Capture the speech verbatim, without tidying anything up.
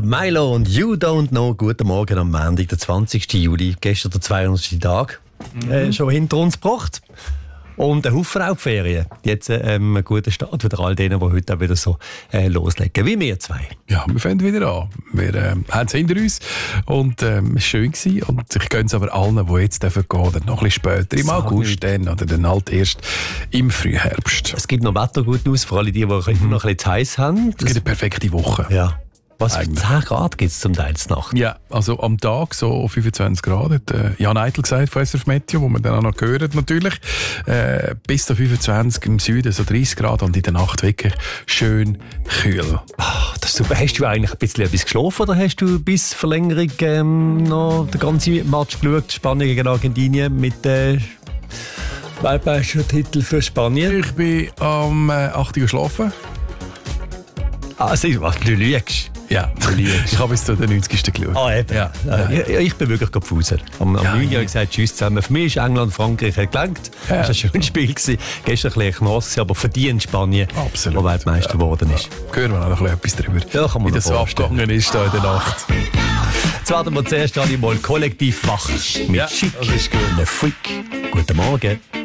Milo und You Don't Know. Guten Morgen am Montag, der zwanzigsten Juli. Gestern der zweihundertste Tag. Mhm. Äh, schon hinter uns gebracht. Und ein Haufen auch die Ferien. Jetzt ähm, einen guten Start wieder all denen, die heute auch wieder so äh, loslegen, wie wir zwei. Ja, wir fangen wieder an. Wir äh, haben es hinter uns und ähm, es war schön gewesen. Und ich gönne es aber allen, die jetzt dürfen gehen, oder noch ein bisschen später, im Sag August nicht. dann, oder dann halt erst im Frühherbst. Es gibt noch Wettergut aus, vor allem die, die noch ein bisschen zu heiß haben. Es gibt eine perfekte Woche. Ja. Was für Eigentlich. zehn Grad gibt es zum Teil Nacht? Ja, also am Tag so fünfundzwanzig Grad, hat äh, Jan Eitel gesagt von S R F Meteo, wo man dann auch noch gehört natürlich. Äh, bis zu fünfundzwanzig im Süden, so dreißig Grad und in der Nacht wirklich schön kühl. Ach, das ist super. Hast du eigentlich ein bisschen etwas geschlafen oder hast du bis Verlängerung ähm, noch den ganzen Match geschaut? Spanien gegen Argentinien mit äh, weltmeister Titel für Spanien? Ich bin am äh, acht Uhr geschlafen. Ah, sieh, was du lügst. Ja, ich habe bis zu den neunzigsten geschaut. Ah, eben. Ja. Ja. Ich, ich bin wirklich gefuselt. Am, am Ja, neun Uhr ja. habe ich gesagt, tschüss zusammen. Für mich ist England, Frankreich gelangt. Ja. Das war ein schönes Spiel gewesen. Gestern ein bisschen nass, aber verdient Spanien, Absolut. der Weltmeister geworden ist. Hören wir noch ein bisschen etwas darüber, Ja, kann man wie noch das so vorstellen. abgegangen ist da in der Nacht. Jetzt werden wir zuerst alle mal kollektiv wach. Mit Ja, Schick, das ist gut. einem Freak. Guten Morgen.